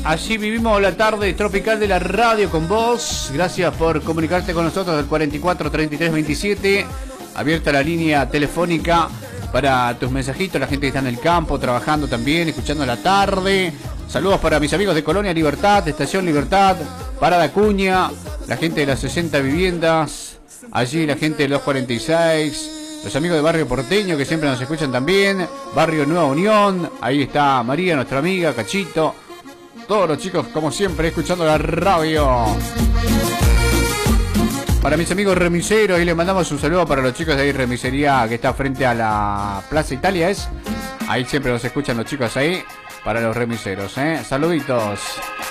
Allí vivimos la tarde tropical de la radio con vos. Gracias por comunicarte con nosotros del 44 33 27. Abierta la línea telefónica para tus mensajitos. La gente que está en el campo trabajando también, escuchando la tarde. Saludos para mis amigos de Colonia Libertad, de Estación Libertad, Parada Acuña, la gente de las 60 viviendas. Allí la gente de los 46. Los amigos de Barrio Porteño que siempre nos escuchan también. Barrio Nueva Unión. Ahí está María, nuestra amiga, Cachito. Todos los chicos, como siempre, escuchando la radio. Para mis amigos remiseros, y les mandamos un saludo para los chicos de ahí, remisería que está frente a la Plaza Italia, ¿es? Ahí siempre nos escuchan los chicos ahí, para los remiseros, ¿eh? Saluditos.